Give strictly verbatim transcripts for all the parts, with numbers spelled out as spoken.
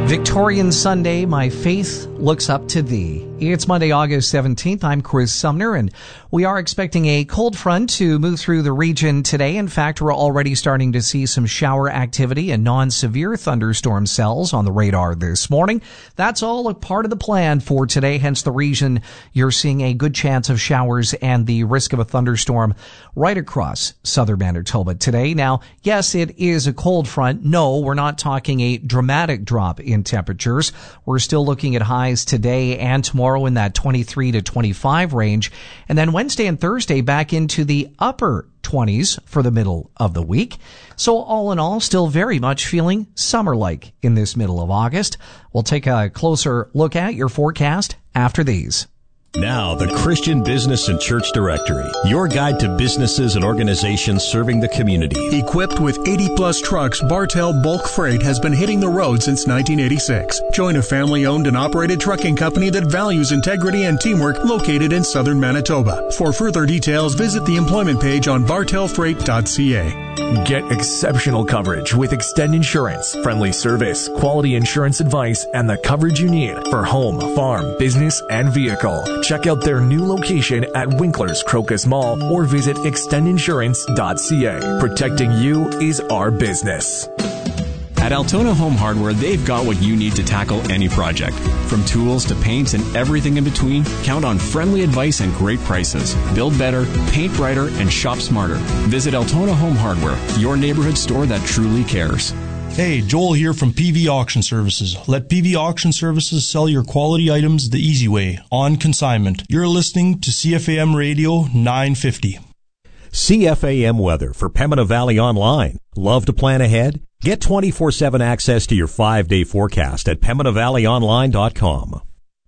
Victorian Sunday, my faith looks up to thee. It's Monday, August seventeenth. I'm Chris Sumner, and we are expecting a cold front to move through the region today. In fact, we're already starting to see some shower activity and non-severe thunderstorm cells on the radar this morning. That's all a part of the plan for today, hence the reason you're seeing a good chance of showers and the risk of a thunderstorm right across southern Manitoba today. Now, yes, it is a cold front. No, we're not talking a dramatic drop in temperatures. We're still looking at highs today and tomorrow in that twenty-three to twenty-five range. And then Wednesday and Thursday back into the upper twenties for the middle of the week. So all in all, still very much feeling summer-like in this middle of August. We'll take a closer look at your forecast after these. Now, the Christian Business and Church Directory, your guide to businesses and organizations serving the community. Equipped with eighty plus trucks, Bartel Bulk Freight has been hitting the road since nineteen eighty-six. Join a family-owned and operated trucking company that values integrity and teamwork located in southern Manitoba. For further details, visit the employment page on bartel freight dot c a. Get exceptional coverage with Extend Insurance. Friendly service, quality insurance advice, and the coverage you need for home, farm, business, and vehicle. Check out their new location at Winkler's Crocus Mall or visit extend insurance dot c a. Protecting you is our business. At Altona Home Hardware, they've got what you need to tackle any project. From tools to paints and everything in between, count on friendly advice and great prices. Build better, paint brighter, and shop smarter. Visit Altona Home Hardware, your neighborhood store that truly cares. Hey, Joel here from P V Auction Services. Let P V Auction Services sell your quality items the easy way, on consignment. You're listening to C F A M Radio nine fifty. C F A M weather for Pembina Valley Online. Love to plan ahead? Get twenty-four seven access to your five-day forecast at pembina valley online dot com.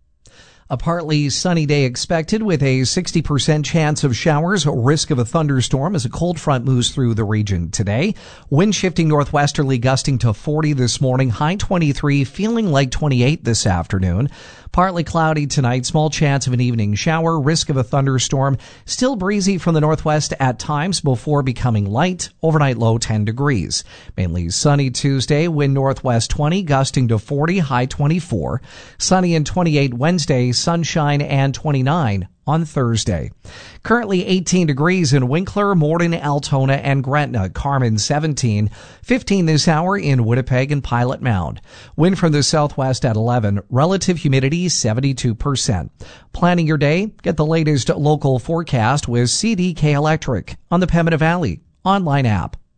A partly sunny day expected with a sixty percent chance of showers, risk of a thunderstorm as a cold front moves through the region today. Wind shifting northwesterly gusting to forty this morning, high twenty-three, feeling like twenty-eight this afternoon. Partly cloudy tonight, small chance of an evening shower, risk of a thunderstorm. Still breezy from the northwest at times before becoming light. Overnight low ten degrees. Mainly sunny Tuesday, wind northwest twenty, gusting to forty, high twenty-four. Sunny and twenty-eight Wednesday, sunshine and twenty-nine on Thursday. Currently eighteen degrees in Winkler, Morden, Altona, and Gretna. Carmen seventeen. fifteen this hour in Winnipeg and Pilot Mound. Wind from the southwest at eleven. Relative humidity seventy-two percent. Planning your day? Get the latest local forecast with C D K Electric on the Pembina Valley online app.